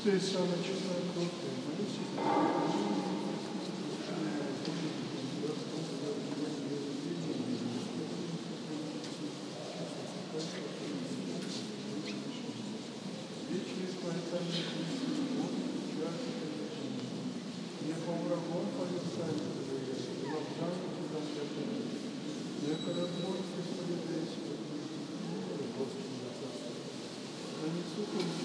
Ты самая честная кровь, вечный спасатель, не по врагам полицай, лапжаны тебя святые, не коробой, Господи, Господи, Господи, Нанесу